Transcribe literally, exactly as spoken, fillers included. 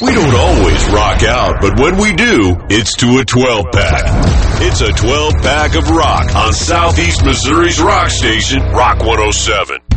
We don't always rock out, but when we do, it's to a twelve-pack. It's a twelve-pack of rock on Southeast Missouri's rock station, Rock one oh seven.